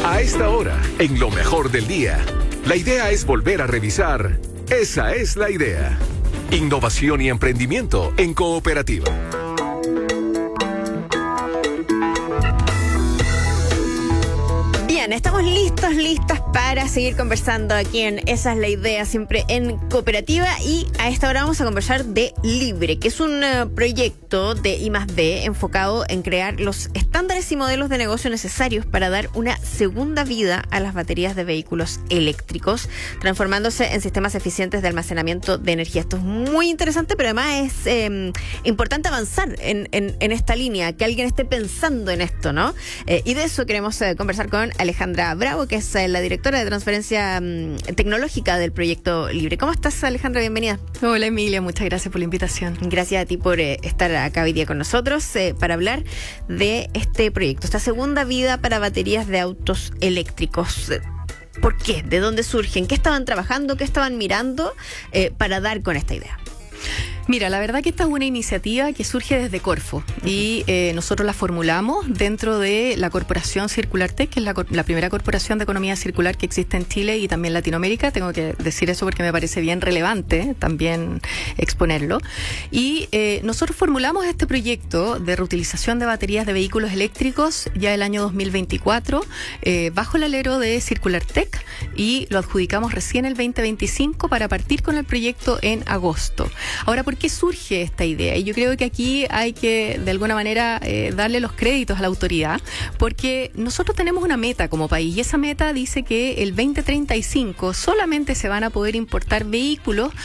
A esta hora, en lo mejor del día, la idea es volver a revisar. Esa es la idea. Innovación y emprendimiento en cooperativa. Bien, estamos listas para seguir conversando aquí en Esa es la idea, siempre en cooperativa, y a esta hora vamos a conversar de Libre, que es un proyecto de I+D enfocado en crear los estándares y modelos de negocio necesarios para dar una segunda vida a las baterías de vehículos eléctricos, transformándose en sistemas eficientes de almacenamiento de energía. Esto es muy interesante, pero además es importante avanzar en esta línea, que alguien esté pensando en esto, ¿no? Y de eso queremos conversar con Alejandra Bravo, que es la directora de transferencia tecnológica del proyecto Libre. ¿Cómo estás, Alejandra? Bienvenida. Hola, Emilia, muchas gracias por la invitación. Gracias a ti por estar acá hoy día con nosotros para hablar de este proyecto, esta segunda vida para baterías de autos eléctricos. ¿Por qué? ¿De dónde surgen? ¿Qué estaban trabajando? ¿Qué estaban mirando para dar con esta idea? Mira, la verdad que esta es una iniciativa que surge desde Corfo y nosotros la formulamos dentro de la corporación Circulartech, que es la primera corporación de economía circular que existe en Chile y también Latinoamérica. Tengo que decir eso porque me parece bien relevante también exponerlo. Y nosotros formulamos este proyecto de reutilización de baterías de vehículos eléctricos ya el año 2024 bajo el alero de Circulartech, y lo adjudicamos recién el 2025 para partir con el proyecto en agosto. Ahora, ¿por qué surge esta idea? Y yo creo que aquí hay que, de alguna manera, darle los créditos a la autoridad, porque nosotros tenemos una meta como país, y esa meta dice que el 2035 solamente se van a poder importar vehículos